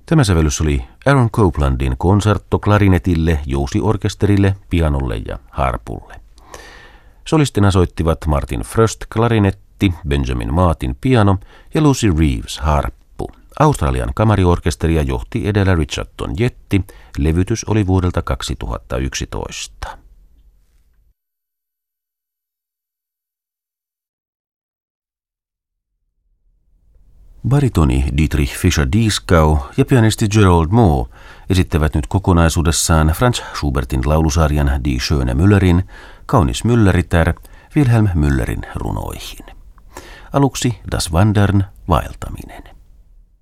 Tämä sävellys oli Aaron Coplandin konsertto klarinetille, jousiorkesterille, pianolle ja harpulle. Solistina soittivat Martin Fröst klarinetti, Benjamin Martin piano ja Lucy Reeves harppu. Australian kamariorkesteria johti edellä Richardson Jetti. Levytys oli vuodelta 2011. Baritoni Dietrich Fischer-Dieskau ja pianisti Gerald Moore esittävät nyt kokonaisuudessaan Franz Schubertin laulusarjan Die schöne Müllerin, kaunis mylläritär, Wilhelm Müllerin runoihin. Aluksi Das Wandern, vaeltaminen.